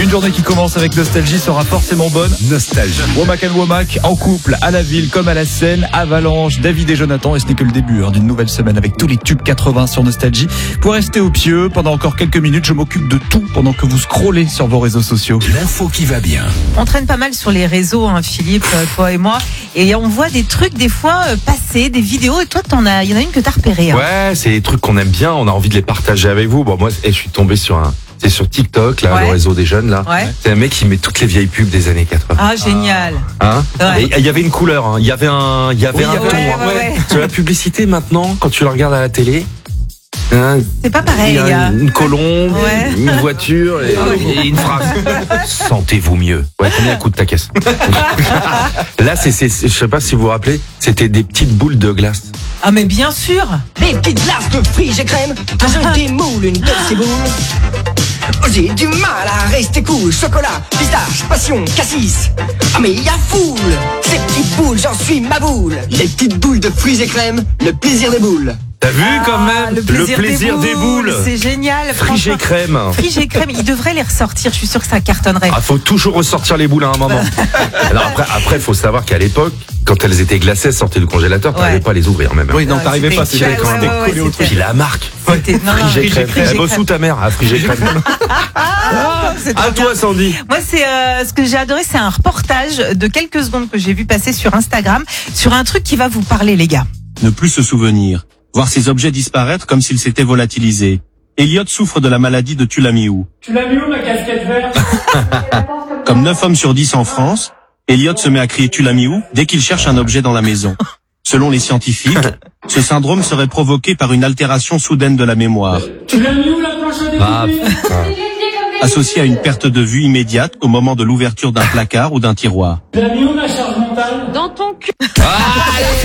Une journée qui commence avec nostalgie sera forcément bonne. Nostalgie. Womack and Womack, en couple, à la ville comme à la scène, Avalanche, David et Jonathan. Et ce n'est que le début d'une nouvelle semaine avec tous les tubes 80 sur Nostalgie. Pour rester au pieu, pendant encore quelques minutes, je m'occupe de tout pendant que vous scrollez sur vos réseaux sociaux. L'info qui va bien. On traîne pas mal sur les réseaux, hein, Philippe, toi et moi, et on voit des trucs des fois passer, des vidéos, et toi il y en a une que t'as repérée. Hein. Ouais, c'est des trucs qu'on aime bien, on a envie de les partager avec vous. Bon, moi, je suis tombé c'est sur TikTok, là, Ouais. le réseau des jeunes, là. Ouais. C'est un mec qui met toutes les vieilles pubs des années 80. Ah, génial. Hein? Ouais. Et il y avait une couleur, hein. Il y avait un ton. ouais. Sur la publicité, maintenant, quand tu la regardes à la télé, hein, C'est pas pareil. il y a une colombe, Ouais. une voiture et une phrase. Sentez-vous mieux. Ouais, combien coûte ta caisse? Là, je sais pas si vous vous rappelez, c'était des petites boules de glace. Ah, mais bien sûr. Des petites glaces de frige et crème, je démoule une de ces boules. Oh, j'ai du mal à rester cool. Chocolat, pistache, passion, cassis. Ah mais y a foule. Ces petites boules, j'en suis ma boule. Les petites boules de fruits et crème, le plaisir des boules. T'as vu quand même? Le plaisir des boules. C'est génial. Frige et franchement. crème. Frige et crème, ils devraient les ressortir. Je suis sûre que ça cartonnerait. Ah, faut toujours ressortir les boules à un moment. Alors après, faut savoir qu'à l'époque, quand elles étaient glacées, elles sortaient du congélateur, t'arrivais Ouais. pas à les ouvrir même. Oui, non, t'arrivais pas, C'était- c'était ouais, ouais, collé au truc. Puis la marque. C'était- non, non, Frige et crème. Frige et Elle bosse crème. où ta mère? Ah, frige et crème. C'est À trop bien. toi, Sandy. Moi, c'est ce que j'ai adoré, c'est un reportage de quelques secondes que j'ai vu passer sur Instagram sur un truc qui va vous parler, les gars. Ne plus se souvenir, voir ces objets disparaître comme s'ils s'étaient volatilisés. Elliot souffre de la maladie de Tulamiou. Tu l'as mis où ma casquette verte? Comme 9 hommes sur 10 en France, Elliot se met à crier Tulamiou dès qu'il cherche un objet dans la maison. Selon les scientifiques, ce syndrome serait provoqué par une altération soudaine de la mémoire, Tu l'as mis où la planche à découper? associée à une perte de vue immédiate au moment de l'ouverture d'un placard ou d'un tiroir. Tu l'as mis où ma charge mentale? Dans ton cul.